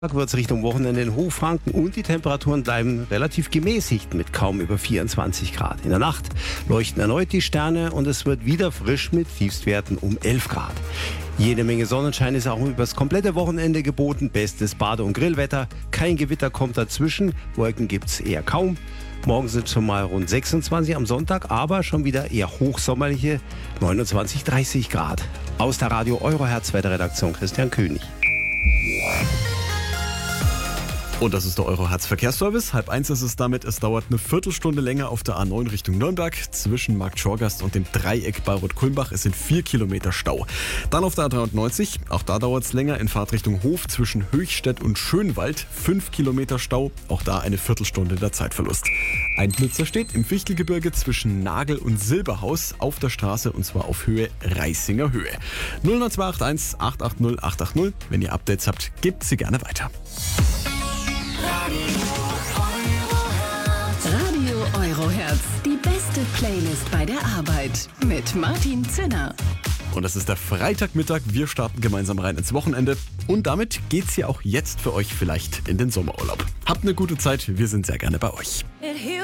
Wird es Richtung Wochenende in Hochfranken und die Temperaturen bleiben relativ gemäßigt mit kaum über 24 Grad. In der Nacht leuchten erneut die Sterne und es wird wieder frisch mit Tiefstwerten um 11 Grad. Jede Menge Sonnenschein ist auch über das komplette Wochenende geboten. Bestes Bade- und Grillwetter. Kein Gewitter kommt dazwischen. Wolken gibt es eher kaum. Morgen sind schon mal rund 26 am Sonntag, aber schon wieder eher hochsommerliche 29, 30 Grad. Aus der Radio Eurohertz Wetterredaktion Christian König. Und das ist der Eurohertz Verkehrsservice. 12:30 ist es damit. Es dauert eine Viertelstunde länger auf der A9 Richtung Nürnberg. Zwischen Markt Schorgast und dem Dreieck Bayreuth-Kulmbach. Es sind 4 Kilometer Stau. Dann auf der A93. Auch da dauert es länger in Fahrtrichtung Hof zwischen Höchstädt und Schönwald. 5 Kilometer Stau. Auch da eine Viertelstunde der Zeitverlust. Ein Blitzer steht im Fichtelgebirge zwischen Nagel und Silberhaus auf der Straße und zwar auf Höhe Reißinger Höhe. 09281 880 880. Wenn ihr Updates habt, gebt sie gerne weiter. Radio Eurohertz, die beste Playlist bei der Arbeit mit Martin Zinner. Und das ist der Freitagmittag. Wir starten gemeinsam rein ins Wochenende. Und damit geht's ja auch jetzt für euch vielleicht in den Sommerurlaub. Habt eine gute Zeit. Wir sind sehr gerne bei euch.